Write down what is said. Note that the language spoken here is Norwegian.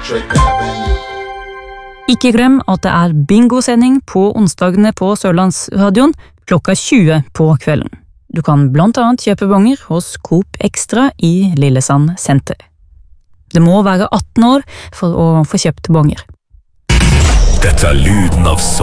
Ikke glem at det bingosending på onsdagene på Sørlandsradion klokka 20 på kvelden. Du kan blant annet kjøpe bonger hos Coop Extra i Lillesand senter. Det må være 18 år for å få kjøpt bonger. Dette lyden av